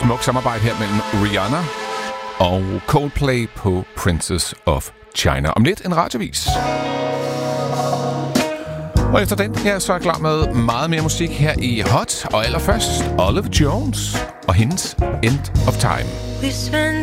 smuk samarbejde her mellem Rihanna og Coldplay på Princess of China. Om lidt en radiovis. Og efter den her, så er jeg klar med meget mere musik her i Hot. Og allerførst Olive Jones og hendes End of Time. We spend